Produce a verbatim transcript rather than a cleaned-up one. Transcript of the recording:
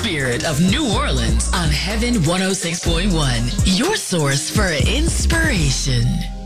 spirit of New Orleans on Heaven one oh six point one, your source for inspiration.